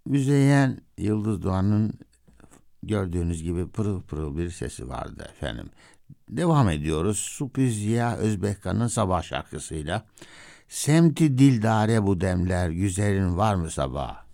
Müzeyyen Yıldız Doğan'ın gördüğünüz gibi pırıl pırıl bir sesi vardı efendim. Devam ediyoruz. Supi Ziya Özbekkan'ın Sabah şarkısıyla. Semti dildare bu demler, güzelin var mı sabah?